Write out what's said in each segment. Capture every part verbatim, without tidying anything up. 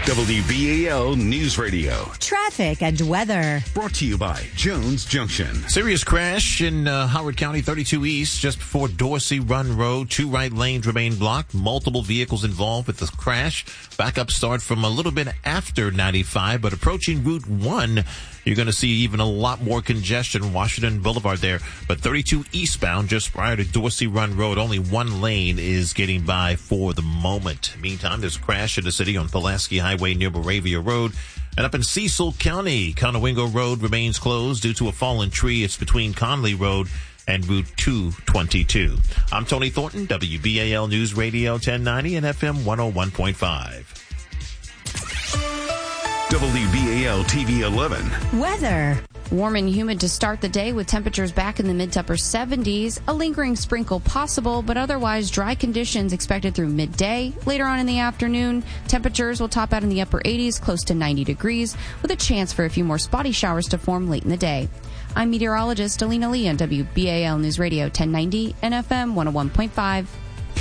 W B A L News Radio. Traffic and weather. Brought to you by Jones Junction. Serious crash in uh, Howard County, thirty-two East, just before Dorsey Run Road. Two right lanes remain blocked. Multiple vehicles involved with the crash. Backup start from a little bit after ninety-five, but approaching Route one, you're going to see even a lot more congestion. Washington Boulevard there, but thirty-two eastbound just prior to Dorsey Run Road, only one lane is getting by for the moment. Meantime, there's a crash in the city on Pulaski Highway near Moravia Road. And up in Cecil County, Conowingo Road remains closed due to a fallen tree. It's between Conley Road and Route two twenty-two. I'm Tony Thornton, W B A L News Radio ten ninety and F M one oh one point five. W B A L T V eleven. Weather. Warm and humid to start the day with temperatures back in the mid to upper seventies. A lingering sprinkle possible, but otherwise dry conditions expected through midday. Later on in the afternoon, temperatures will top out in the upper eighties, close to ninety degrees, with a chance for a few more spotty showers to form late in the day. I'm meteorologist Alina Lee on W B A L News Radio ten ninety and F M one oh one point five.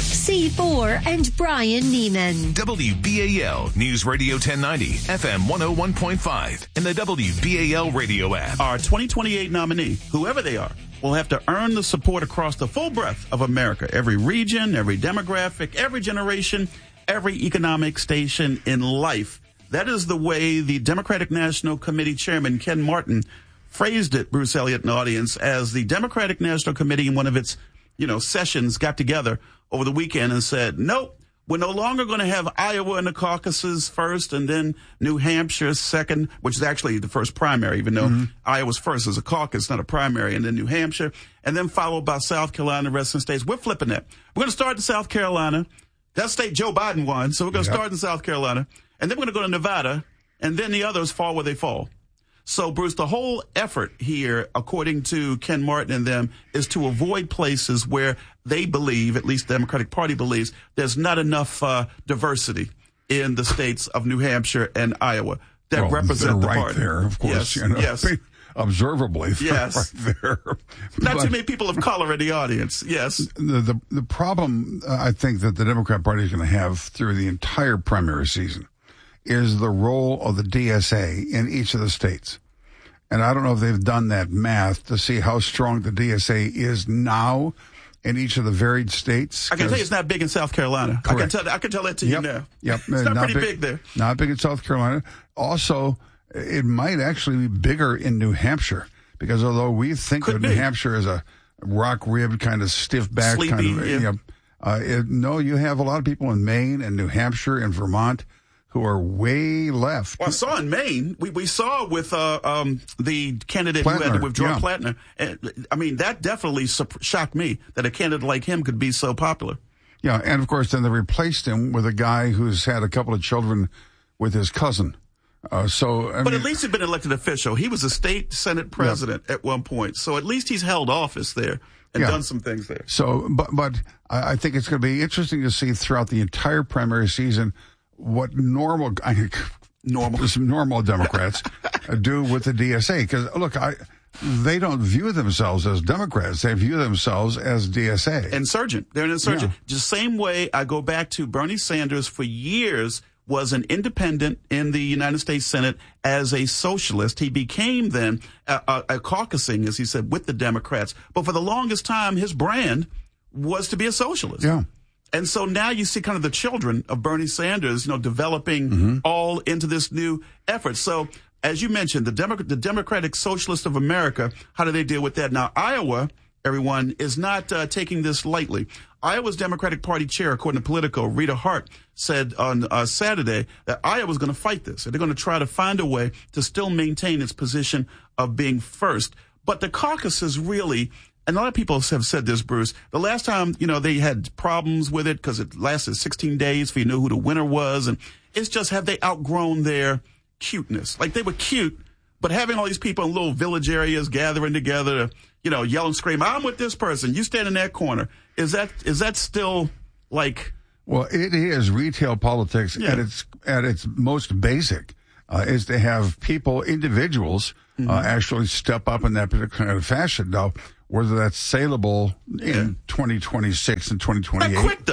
C four and Brian Neiman. W B A L News Radio ten ninety, F M one oh one point five, and the W B A L radio app. Our twenty twenty-eight nominee, whoever they are, will have to earn the support across the full breadth of America. Every region, every demographic, every generation, every economic station in life. That is the way the Democratic National Committee Chairman Ken Martin phrased it, Bruce Elliott and the audience, as the Democratic National Committee in one of its, you know, sessions got together over the weekend and said, nope, we're no longer going to have Iowa in the caucuses first and then New Hampshire second, which is actually the first primary, even though mm-hmm. Iowa's first is a caucus, not a primary, and then New Hampshire, and then followed by South Carolina and the rest of the states. We're flipping that. We're going to start in South Carolina. That state Joe Biden won, so we're going to yep. start in South Carolina, and then we're going to go to Nevada, and then the others fall where they fall. So, Bruce, the whole effort here, according to Ken Martin and them, is to avoid places where they believe, at least the Democratic Party believes, there's not enough uh, diversity in the states of New Hampshire and Iowa that well, represent the right party. There, of course. Yes, you know, yes. Observably, yes. right there. Not but too many people of color in the audience. Yes. The the, the problem uh, I think that the Democrat Party is going to have through the entire primary season is the role of the D S A in each of the states. And I don't know if they've done that math to see how strong the D S A is now in each of the varied states. I can tell you it's not big in South Carolina. Correct. I can tell I can tell that to yep. you now. Yep. It's not, not pretty big, big there. Not big in South Carolina. Also, it might actually be bigger in New Hampshire because although we think Could of be. New Hampshire as a rock-ribbed kind of stiff back Sleepy, kind of, yeah. you know, uh, it, no, you have a lot of people in Maine and New Hampshire and Vermont who are way left. Well, I saw in Maine, we, we saw with uh, um, the candidate Plattner, who had to withdraw, yeah. Plattner. And, I mean, that definitely su- shocked me that a candidate like him could be so popular. Yeah, and of course, then they replaced him with a guy who's had a couple of children with his cousin. Uh, so, I But mean, at least he'd been elected official. He was a state Senate president yeah. at one point. So at least he's held office there and yeah. done some things there. So, but, but I think it's going to be interesting to see throughout the entire primary season what normal, I, normal, some normal Democrats do with the D S A. Because look, I, they don't view themselves as Democrats; they view themselves as D S A. Insurgent. They're an insurgent. Yeah. Just same way I go back to Bernie Sanders for years was an independent in the United States Senate as a socialist. He became then a, a, a caucusing, as he said, with the Democrats. But for the longest time, his brand was to be a socialist. Yeah. And so now you see kind of the children of Bernie Sanders, you know, developing mm-hmm. all into this new effort. So as you mentioned, the, Demo- the Democratic Socialists of America, how do they deal with that? Now, Iowa, everyone, is not uh, taking this lightly. Iowa's Democratic Party chair, according to Politico, Rita Hart, said on uh, Saturday that Iowa's going to fight this. They're going to try to find a way to still maintain its position of being first. But the caucuses really, and a lot of people have said this, Bruce, the last time, you know, they had problems with it because it lasted sixteen days for you to know who the winner was. And it's just, have they outgrown their cuteness? Like, they were cute, but having all these people in little village areas gathering together to, you know, yell and scream, I'm with this person, you stand in that corner. Is that is that still like? Well, it is retail politics yeah. at its at its most basic, uh, is to have people, individuals, mm-hmm. uh, actually step up in that particular kind of fashion. Now, whether that's saleable yeah. in twenty twenty-six and twenty twenty-eight. Not quick, though.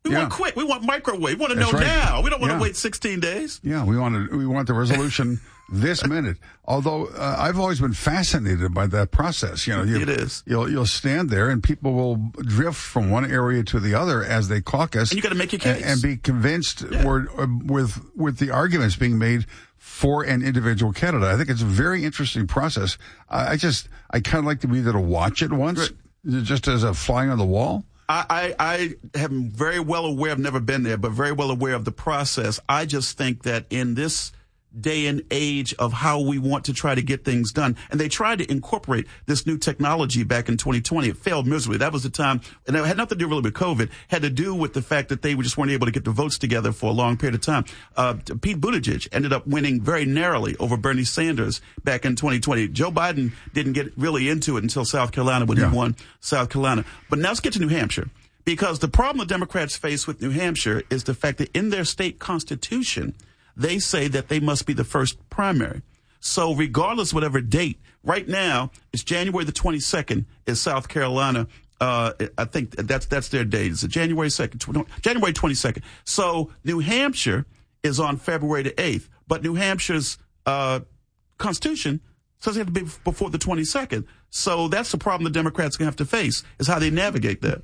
We yeah. want quick. We want microwave. We want to know That's right. now. We don't want Yeah. to wait sixteen days. Yeah, we want to, we want the resolution this minute. Although uh, I've always been fascinated by that process. You know, you, It is. You'll you'll stand there and people will drift from one area to the other as they caucus. And you got to make your and, case. and be convinced Yeah. or, uh, with with the arguments being made for an individual candidate. I think it's a very interesting process. I, I just I kind of like to be there to watch it once, just as a fly on the wall. I, I, I am very well aware, I've never been there, but very well aware of the process. I just think that in this day and age of how we want to try to get things done, and they tried to incorporate this new technology back in twenty twenty. It failed miserably. That was the time, and it had nothing to do really with COVID, had to do with the fact that they just weren't able to get the votes together for a long period of time. Uh, Pete Buttigieg ended up winning very narrowly over Bernie Sanders back in twenty twenty. Joe Biden didn't get really into it until South Carolina when Yeah. he won South Carolina. But now let's get to New Hampshire. Because the problem the Democrats face with New Hampshire is the fact that in their state constitution, they say that they must be the first primary. So regardless of whatever date, right now, it's January the twenty-second is South Carolina. Uh, I think that's that's their date. It's January second, January twenty-second. So New Hampshire is on February the eighth. But New Hampshire's uh, constitution says it have to be before the twenty-second. So that's the problem the Democrats are going to have to face, is how they navigate that.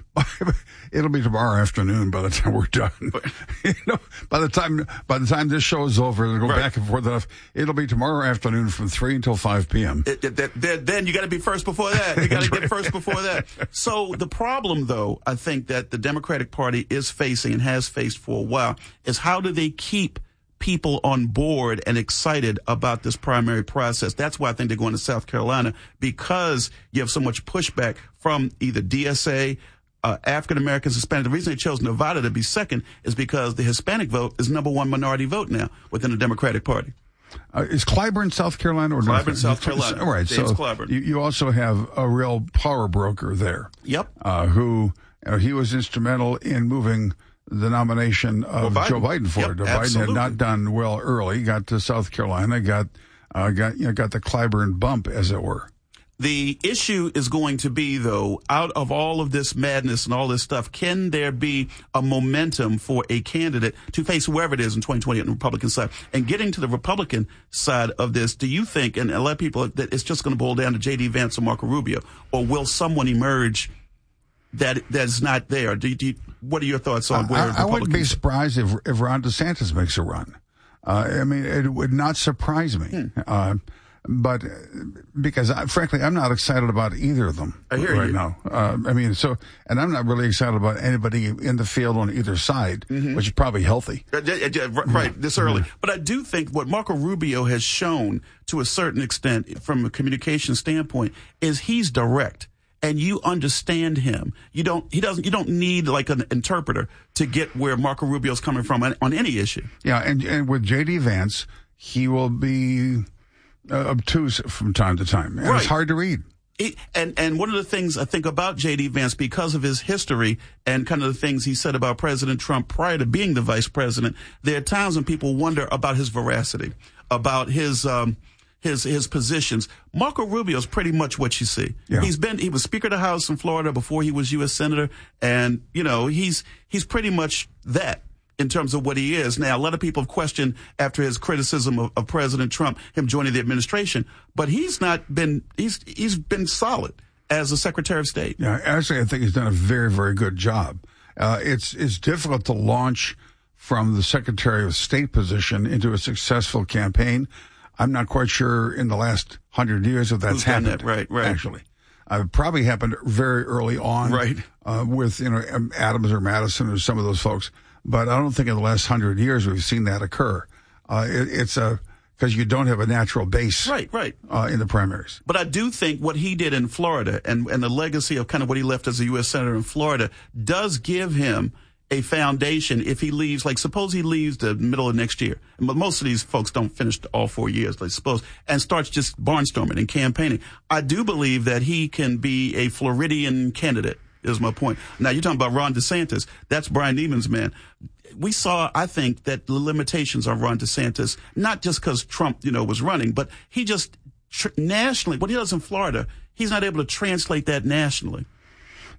It'll be tomorrow afternoon by the time we're done. you know, by the time by the time this show is over, it'll go Right. back and forth enough. It'll be tomorrow afternoon from three until five p.m. It, it, that, that, then you got to be first before that. You got to get first before that. So the problem, though, I think that the Democratic Party is facing and has faced for a while is how do they keep people on board and excited about this primary process. That's why I think they're going to South Carolina, because you have so much pushback from either D S A, uh, African Americans, Hispanic. The reason they chose Nevada to be second is because the Hispanic vote is number one minority vote now within the Democratic Party. Uh, is Clyburn, South Carolina, or Clyburn, North South Carolina. All right, James so Clyburn. you, you also have a real power broker there. Yep. Uh, who uh, he was instrumental in moving the nomination of Well, Biden. Joe Biden for Yep, it. Biden absolutely. had not done well early. Got to South Carolina. Got uh, got you know got the Clyburn bump, as it were. The issue is going to be, though, out of all of this madness and all this stuff, can there be a momentum for a candidate to face whoever it is in twenty twenty on the Republican side? And getting to the Republican side of this, do you think, and a lot of people, that it's just going to boil down to J D. Vance or Marco Rubio, or will someone emerge that that's not there? Do you, do you, what are your thoughts on where I, I Republicans wouldn't be surprised if if Ron DeSantis makes a run. Uh, I mean, it would not surprise me. Hmm. Uh, but uh, because I, frankly, I'm not excited about either of them I hear right you. now. Uh, I mean, so, and I'm not really excited about anybody in the field on either side, Mm-hmm. which is probably healthy. Uh, yeah, yeah, right, this early. But I do think what Marco Rubio has shown to a certain extent from a communication standpoint is he's direct. And you understand him. You don't. He doesn't. You don't need like an interpreter to get where Marco Rubio's coming from on, on any issue. Yeah, and, and with J D. Vance, he will be uh, obtuse from time to time. And Right. it's hard to read. He, and and one of the things I think about J D. Vance, because of his history and kind of the things he said about President Trump prior to being the vice president, there are times when people wonder about his veracity, about his um, his his positions. Marco Rubio is pretty much what you see. Yeah. He's been he was Speaker of the House in Florida before he was U S Senator, and you know he's he's pretty much that in terms of what he is. Now, a lot of people have questioned after his criticism of, of President Trump, him joining the administration, but he's not been, he's, he's been solid as a Secretary of State. Yeah, actually, I think he's done a very, very good job. Uh, it's, it's difficult to launch from the Secretary of State position into a successful campaign. I'm not quite sure in the last hundred years if that's Who's done happened. that? Right, right. Actually. Uh, probably happened very early on. Right. Uh, with, you know, Adams or Madison or some of those folks. But I don't think in the last hundred years we've seen that occur. Uh, it, it's a, because you don't have a natural base. Right, right. Uh, in the primaries. But I do think what he did in Florida and, and the legacy of kind of what he left as a U S Senator in Florida does give him a foundation if he leaves, like suppose he leaves the middle of next year. But most of these folks don't finish all four years, let's suppose, and starts just barnstorming and campaigning. I do believe that he can be a Floridian candidate, is my point. Now, you're talking about Ron DeSantis. That's Brian Neiman's man. We saw, I think, that the limitations of Ron DeSantis, not just because Trump, you know, was running, but he just tr- nationally, what he does in Florida, he's not able to translate that nationally.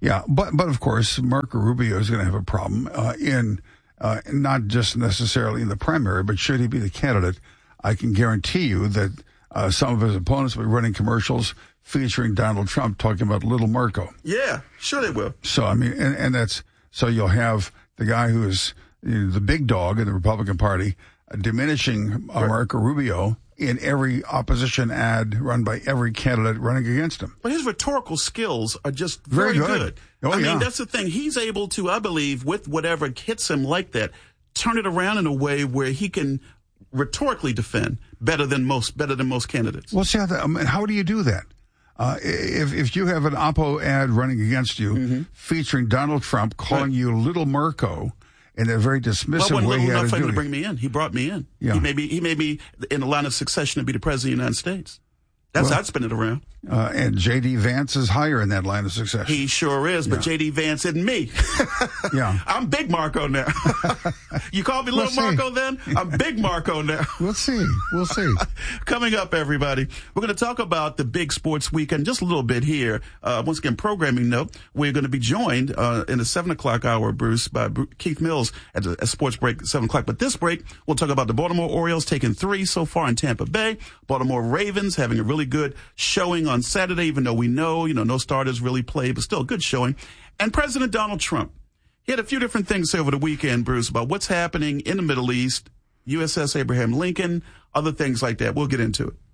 Yeah, but but of course, Marco Rubio is going to have a problem uh, in uh, not just necessarily in the primary, but should he be the candidate, I can guarantee you that uh, some of his opponents will be running commercials featuring Donald Trump talking about little Marco. Yeah, sure they will. So I mean, and, and that's so you'll have the guy who is you know, the big dog in the Republican Party uh, diminishing uh, Right. Marco Rubio in every opposition ad run by every candidate running against him. But his rhetorical skills are just very, Very good. good. Oh, I yeah. mean, that's the thing. He's able to, I believe, with whatever hits him like that, turn it around in a way where he can rhetorically defend better than most, better than most candidates. Well, see, how, that, I mean, how do you do that? Uh, if if you have an Oppo ad running against you Mm-hmm. featuring Donald Trump calling Right. you little Marco in a very Well, dismissive it wasn't way, he little had enough for to him to do bring it. me in. He brought me in. Yeah. He made me, he made me in the line of succession to be the president of the United States. That's Well- how I'd spin it around. Uh, and J D. Vance is higher in that line of succession. He sure is, but Yeah. J D. Vance isn't me. Yeah. I'm Big Marco now. You call me We'll Little see. Marco then? I'm Big Marco now. We'll see. We'll see. Coming up, everybody, we're going to talk about the big sports weekend just a little bit here. Uh, once again, programming note, we're going to be joined uh, in the seven o'clock hour, Bruce, by Bru- Keith Mills at the at sports break at seven o'clock. But this break, we'll talk about the Baltimore Orioles taking three so far in Tampa Bay. Baltimore Ravens having a really good showing on Saturday, even though we know, you know, no starters really played, but still a good showing. And President Donald Trump. He had a few different things to say over the weekend, Bruce, about what's happening in the Middle East, U S S Abraham Lincoln, other things like that. We'll get into it.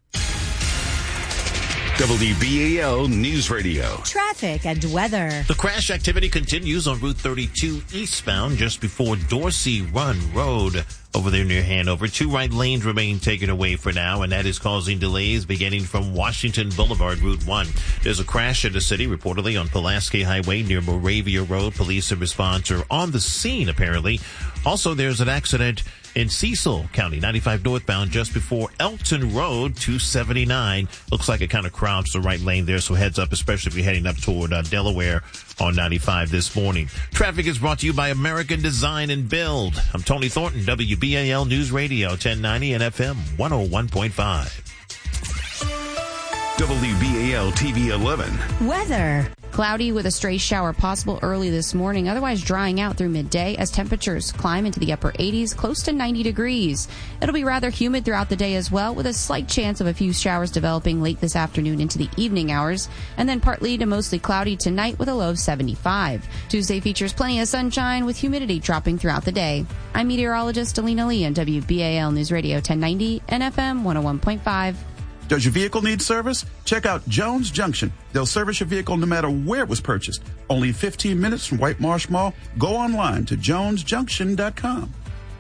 W B A L News Radio. Traffic and weather. The crash activity continues on Route thirty-two eastbound just before Dorsey Run Road over there near Hanover. Two right lanes remain taken away for now, and that is causing delays beginning from Washington Boulevard, Route one. There's a crash in the city, reportedly on Pulaski Highway near Moravia Road. Police and response are on the scene, apparently. Also, there's an accident in Cecil County, ninety-five northbound, just before Elton Road, two seventy-nine. Looks like it kind of crowds the right lane there, so heads up, especially if you're heading up toward uh, Delaware on ninety-five this morning. Traffic is brought to you by American Design and Build. I'm Tony Thornton, W B A L News Radio, ten ninety and F M one oh one point five. W B A L T V eleven. Weather. Cloudy with a stray shower possible early this morning, otherwise drying out through midday as temperatures climb into the upper eighties, close to ninety degrees. It'll be rather humid throughout the day as well, with a slight chance of a few showers developing late this afternoon into the evening hours, and then partly to mostly cloudy tonight with a low of seventy-five. Tuesday features plenty of sunshine with humidity dropping throughout the day. I'm meteorologist Alina Lee on W B A L News Radio ten ninety and F M one oh one point five. Does your vehicle need service? Check out Jones Junction. They'll service your vehicle no matter where it was purchased. Only fifteen minutes from White Marsh Mall. Go online to jones junction dot com.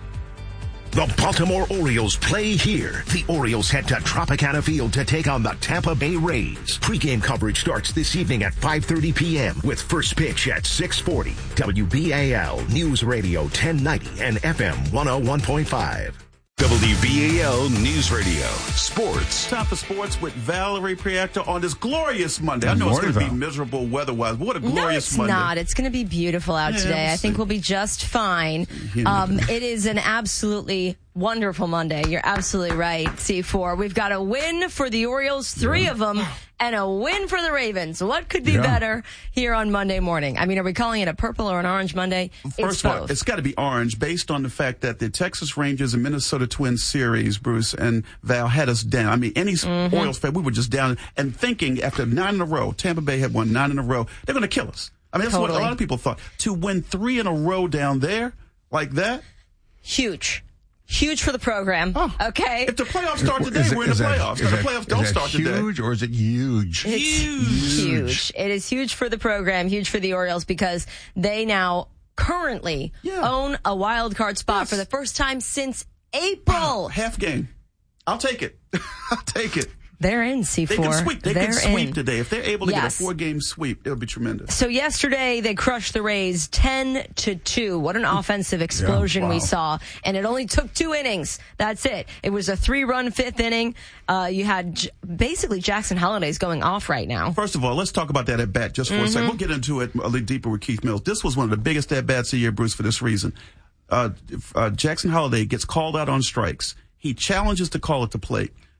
The Baltimore Orioles play here. The Orioles head to Tropicana Field to take on the Tampa Bay Rays. Pre-game coverage starts this evening at five thirty p.m. with first pitch at six forty. W B A L News Radio ten ninety and F M one oh one point five. W B A L News Radio. Sports. Time for sports with Valerie Priacta on this glorious Monday. I Good know it's morning, going to be Val. miserable weather-wise, but what a glorious No, it's Monday. not. It's going to be beautiful out Yeah, today. we'll I think see. we'll be just fine. Um, it is an absolutely wonderful Monday. You're absolutely right, C four. We've got a win for the Orioles, three of them, and a win for the Ravens. What could be Yeah. better here on Monday morning? I mean, are we calling it a purple or an orange Monday? First it's of all, both. it's got to be orange based on the fact that the Texas Rangers and Minnesota Twins series, Bruce and Val, had us down. I mean, any Mm-hmm. Orioles fan, we were just down and thinking after nine in a row, Tampa Bay had won nine in a row, they're going to kill us. I mean, that's what Totally. a lot of people thought. To win three in a row down there like that, Huge. Huge for the program. Oh. Okay. if the playoffs start today, Is it- we're in the is that- playoffs. is If the that- playoffs is don't that start today. huge or is it huge? It's huge. It is huge for the program, huge for the Orioles because they now currently Yeah. own a wild card spot Yes. for the first time since April. Half game. I'll take it. I'll take it. They're in C They four. can sweep. They They're can sweep in. today. If they're able to Yes. get a four-game sweep, it would be tremendous. So yesterday they crushed the Rays ten to two. What an offensive explosion wow. we saw. And it only took two innings. That's it. It was a three-run fifth inning. Uh, you had J- basically Jackson Holliday's going off right now. First of all, let's talk about that at bat just for Mm-hmm. a second. We'll get into it a little deeper with Keith Mills. This was one of the biggest at bats of the year, Bruce, for this reason. Uh, if, uh, Jackson Holliday gets called out on strikes. He challenges the call at the plate.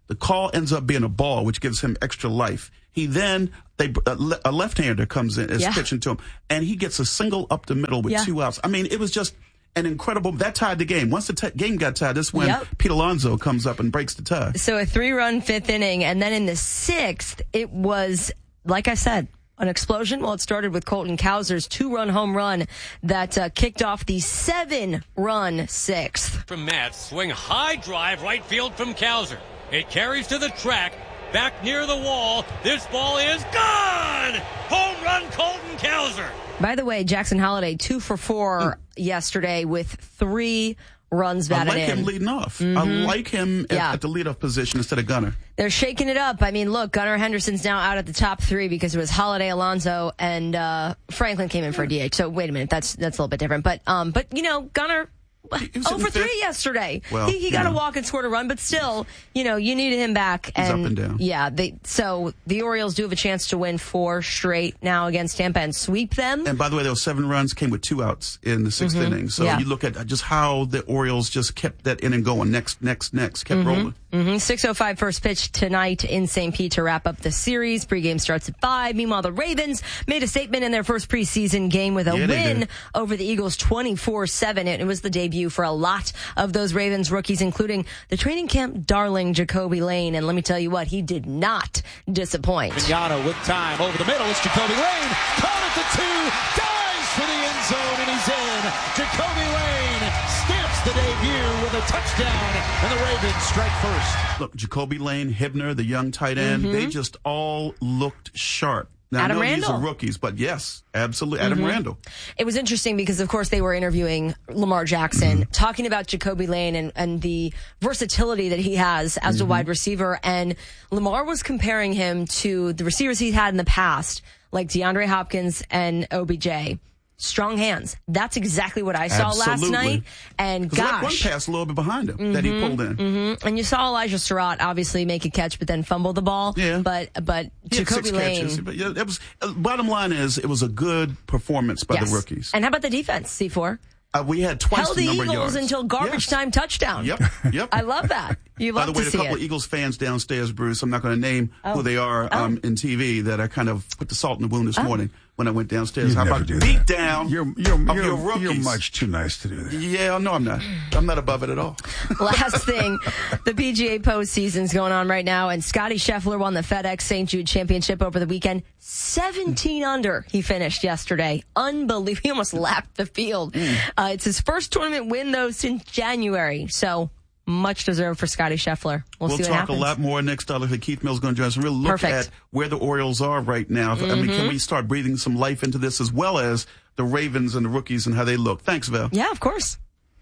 The call ends up being a ball, which gives him extra life. He then, they a, le- a left-hander comes in, is yeah. pitching to him, and he gets a single up the middle with yeah. two outs. I mean, it was just an incredible, that tied the game. Once the t- game got tied, that's when yep. Pete Alonso comes up and breaks the tie. So a three-run fifth inning, and then in the sixth, it was, like I said, an explosion. Well, it started with Colton Cowser's two-run home run that uh, kicked off the seven-run sixth. From Matt, swing high drive right field from Cowser. It carries to the track, back near the wall. This ball is gone! Home run, Colton Cowser. By the way, Jackson Holliday, two for four mm. yesterday with three runs batted in. I like in. him leading off. Mm-hmm. I like him at, yeah. at the leadoff position instead of Gunnar. They're shaking it up. I mean, look, Gunnar Henderson's now out at the top three because it was Holliday, Alonso, and uh, Franklin came in for a D H. So wait a minute, that's that's a little bit different. But um, but you know, Gunnar. Oh for three yesterday. Well, he he got yeah. a walk and scored a run, but still, you know, you needed him back. He's and up and down. Yeah, they, so the Orioles do have a chance to win four straight now against Tampa and sweep them. And by the way, those seven runs came with two outs in the sixth mm-hmm. inning. So yeah. you look at just how the Orioles just kept that inning going. Next, next, next, kept mm-hmm. rolling. Mm-hmm. six oh five first pitch tonight in Saint Pete to wrap up the series. Pregame starts at five. Meanwhile, the Ravens made a statement in their first preseason game with a yeah, win over the Eagles twenty-four seven. It was the debut for a lot of those Ravens rookies, including the training camp darling Jacoby Lane. And let me tell you what, he did not disappoint. Vignano with time over the middle. It's Jacoby Lane. Caught at the two. Dives for the end zone, and he's in. Jacoby Lane stamps the debut with a touchdown, and the Ravens strike first. Look, Jacoby Lane, Hibner, the young tight end, mm-hmm. they just all looked sharp. Now, Adam I know Randall. these are rookies, but yes, absolutely. Adam mm-hmm. Randall. It was interesting because, of course, they were interviewing Lamar Jackson, mm-hmm. talking about Jacoby Lane and, and the versatility that he has as mm-hmm. a wide receiver. And Lamar was comparing him to the receivers he had in the past, like DeAndre Hopkins and O B J. Strong hands. That's exactly what I saw Absolutely. last night. And gosh. One pass a little bit behind him mm-hmm, that he pulled in. Mm-hmm. And you saw Elijah Surratt obviously make a catch, but then fumble the ball. Yeah. But, but he Jacoby Lane. Catches, but yeah, it was, uh, bottom line is, it was a good performance by yes. the rookies. And how about the defense, C four? Uh, we had twice Held the the number Eagles of yards. until garbage yes. time touchdown. Yep, yep. I love that. You love By the way, to a see couple it. of Eagles fans downstairs, Bruce, I'm not going to name oh. who they are oh. um, in T V, that I kind of put the salt in the wound this oh. morning when I went downstairs. You'd How never about do beat that. down you're, you're, of you're, your rookies? You're much too nice to do that. Yeah, no, I'm not. I'm not above it at all. Last thing, the P G A postseason's going on right now, and Scotty Scheffler won the FedEx Saint Jude Championship over the weekend. seventeen under he finished yesterday. Unbelievable. He almost lapped the field. Mm. Uh, it's his first tournament win, though, since January. So much deserved for Scotty Scheffler. We'll, we'll see what talk happens. a lot more next hour. Keith Mills going to join us and really look Perfect. at where the Orioles are right now. Mm-hmm. I mean, can we start breathing some life into this, as well as the Ravens and the rookies and how they look? Thanks, Val. Yeah, of course.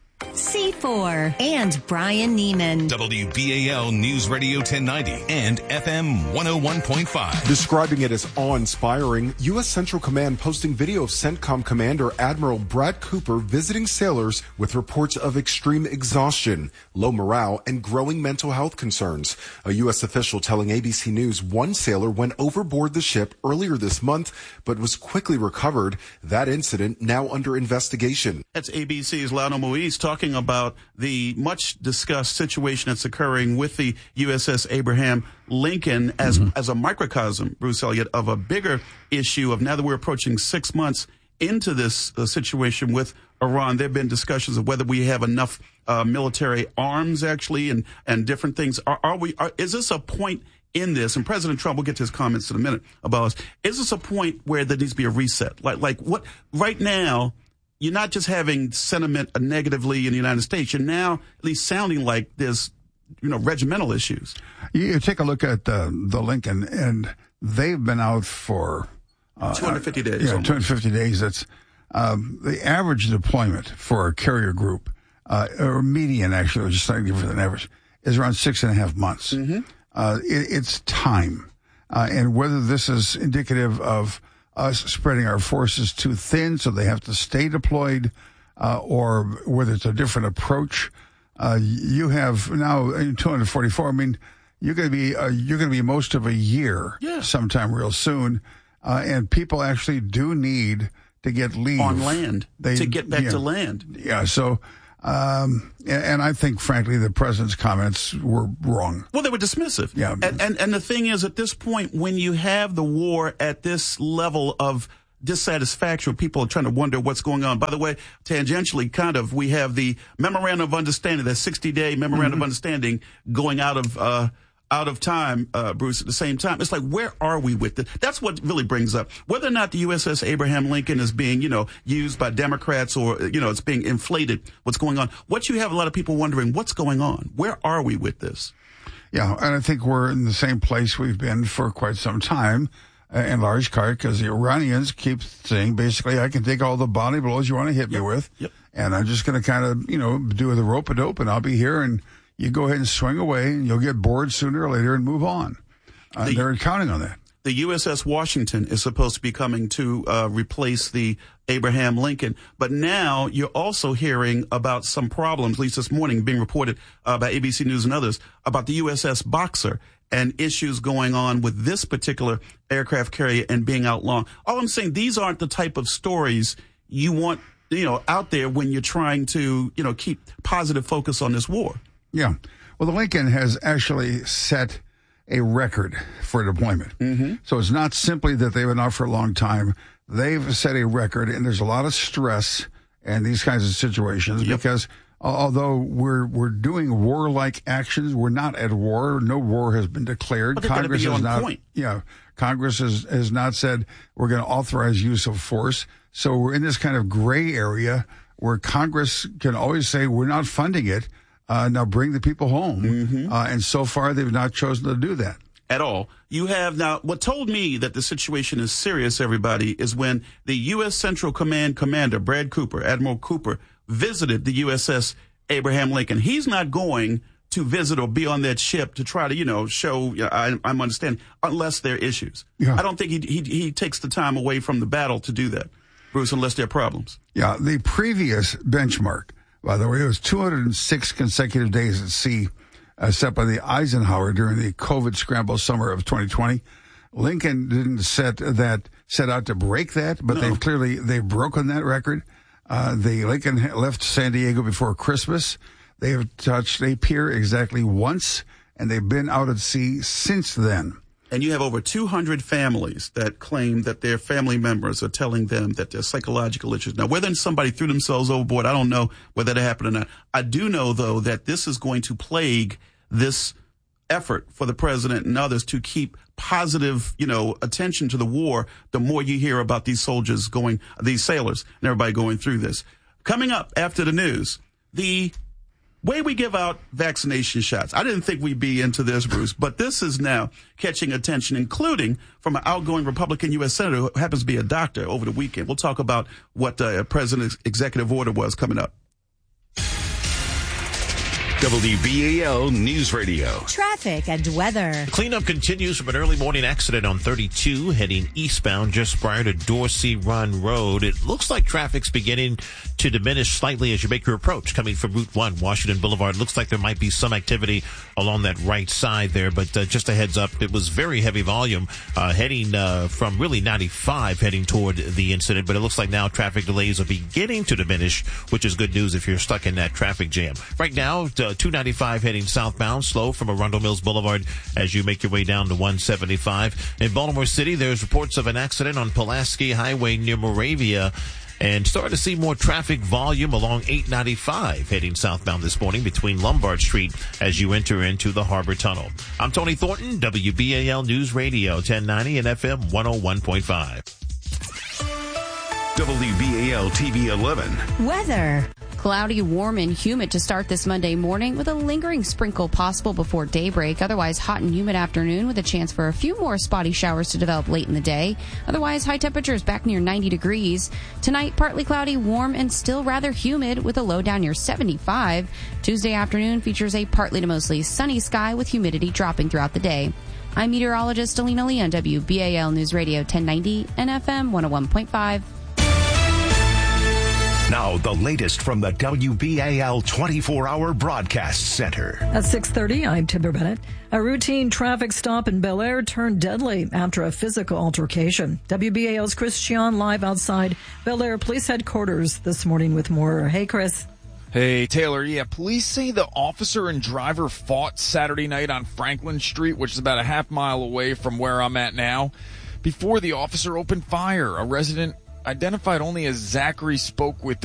C four and Brian Neiman. W B A L News Radio ten ninety and F M one oh one point five. Describing it as awe-inspiring, U S Central Command posting video of CENTCOM Commander Admiral Brad Cooper visiting sailors with reports of extreme exhaustion, low morale, and growing mental health concerns. A U S official telling A B C News one sailor went overboard the ship earlier this month, but was quickly recovered. That incident now under investigation. That's A B C's Lionel Moise talking about the much discussed situation that's occurring with the U S S Abraham Lincoln as mm-hmm. as a microcosm, Bruce Elliott, of a bigger issue of now that we're approaching six months into this uh, situation with Iran. There have been discussions of whether we have enough uh, military arms, actually, and, and different things. Are, are we? Are, is this a point in this? And President Trump, we'll get to his comments in a minute about us. Is this a point where there needs to be a reset? Like, like what right now? You're not just having sentiment negatively in the United States. You're now at least sounding like there's, you know, regimental issues. You take a look at uh, the Lincoln, and they've been out for uh, two hundred fifty days. Yeah, almost. two hundred fifty days. That's um, the average deployment for a carrier group, uh, or median actually, which is slightly different than average, is around six and a half months. Mm-hmm. Uh, it, it's time, uh, and whether this is indicative of us spreading our forces too thin so they have to stay deployed, uh, or whether it's a different approach. Uh, you have now in two hundred forty-four. I mean, you're going to be uh, you're going to be most of a year yeah. sometime real soon, uh, and people actually do need to get leave on land they, to get back yeah, to land. Yeah, so Um, and, and I think, frankly, the president's comments were wrong. Well, they were dismissive. Yeah. And, and, and the thing is, at this point, when you have the war at this level of dissatisfaction, people are trying to wonder what's going on. By the way, tangentially, kind of, we have the memorandum of understanding, that sixty-day memorandum mm-hmm. of understanding going out of uh out of time, uh, Bruce, at the same time. It's like, where are we with it? That's what really brings up whether or not the U S S Abraham Lincoln is being, you know, used by Democrats or, you know, it's being inflated. What's going on? What you have a lot of people wondering, what's going on? Where are we with this? Yeah, and I think we're in the same place we've been for quite some time, uh, in large part because the Iranians keep saying, basically, I can take all the body blows you want to hit yep. me with, yep. and I'm just going to kind of, you know, do the rope-a-dope, and I'll be here, and you go ahead and swing away, and you'll get bored sooner or later and move on. Uh, the, they're counting on that. The U S S Washington is supposed to be coming to uh, replace the Abraham Lincoln. But now you're also hearing about some problems, at least this morning, being reported uh, by A B C News and others, about the U S S Boxer and issues going on with this particular aircraft carrier and being out long. All I'm saying, these aren't the type of stories you want, you know, out there when you're trying to, you know, keep positive focus on this war. Yeah. Well, the Lincoln has actually set a record for deployment. Mm-hmm. So it's not simply that they've been out for a long time. They've set a record, and there's a lot of stress in these kinds of situations yep. because although we're we're doing warlike actions, we're not at war. No war has been declared. But Congress be has on not. Point. Yeah, Congress has has not said we're going to authorize use of force. So we're in this kind of gray area where Congress can always say we're not funding it. Uh, now bring the people home. Mm-hmm. Uh, and so far, they've not chosen to do that. At all. You have now, what told me that the situation is serious, everybody, is when the U S Central Command commander, Brad Cooper, Admiral Cooper, visited the U S S Abraham Lincoln. He's not going to visit or be on that ship to try to, you know, show, you know, I, I'm understanding, unless there are issues. Yeah. I don't think he, he, he takes the time away from the battle to do that, Bruce, unless there are problems. Yeah, the previous benchmark, by the way, it was two hundred six consecutive days at sea, uh, set by the Eisenhower during the COVID scramble summer of twenty twenty. Lincoln didn't set that set out to break that, but no. they've clearly they've broken that record. Uh, the Lincoln left San Diego before Christmas. They have touched a pier exactly once, and they've been out at sea since then. And you have over two hundred families that claim that their family members are telling them that there's psychological issues. Now, whether somebody threw themselves overboard, I don't know whether that happened or not. I do know, though, that this is going to plague this effort for the president and others to keep positive, you know, attention to the war. The more you hear about these soldiers going, these sailors and everybody going through this. Coming up after the news, the way we give out vaccination shots. I didn't think we'd be into this, Bruce, but this is now catching attention, including from an outgoing Republican U S Senator who happens to be a doctor over the weekend. We'll talk about what uh, President's executive order was coming up. W B A L News Radio. Traffic and weather. Cleanup continues from an early morning accident on thirty-two heading eastbound just prior to Dorsey Run Road. It looks like traffic's beginning to diminish slightly as you make your approach coming from Route one, Washington Boulevard. Looks like there might be some activity along that right side there, but uh, just a heads up, it was very heavy volume uh, heading uh, from really ninety-five heading toward the incident, but it looks like now traffic delays are beginning to diminish, which is good news if you're stuck in that traffic jam. Right now, uh, two ninety-five heading southbound, slow from Arundel Mills Boulevard as you make your way down to one seventy-five. In Baltimore City, there's reports of an accident on Pulaski Highway near Moravia, and starting to see more traffic volume along eight ninety-five heading southbound this morning between Lombard Street as you enter into the Harbor Tunnel. I'm Tony Thornton, W B A L News Radio, ten ninety and F M one oh one point five. W B A L T V eleven. Weather. Cloudy, warm, and humid to start this Monday morning with a lingering sprinkle possible before daybreak. Otherwise, hot and humid afternoon with a chance for a few more spotty showers to develop late in the day. Otherwise, high temperatures back near ninety degrees. Tonight, partly cloudy, warm, and still rather humid with a low down near seventy-five. Tuesday afternoon features a partly to mostly sunny sky with humidity dropping throughout the day. I'm meteorologist Alina Lee on W B A L News Radio ten ninety and F M one oh one point five. Now, the latest from the W B A L twenty-four hour Broadcast Center. At six thirty, I'm Timber Bennett. A routine traffic stop in Bel Air turned deadly after a physical altercation. W B A L's Chris Chion live outside Bel Air Police Headquarters this morning with more. Hey, Chris. Hey, Taylor. Yeah, police say the officer and driver fought Saturday night on Franklin Street, which is about a half mile away from where I'm at now. Before the officer opened fire, a resident identified only as Zachary spoke with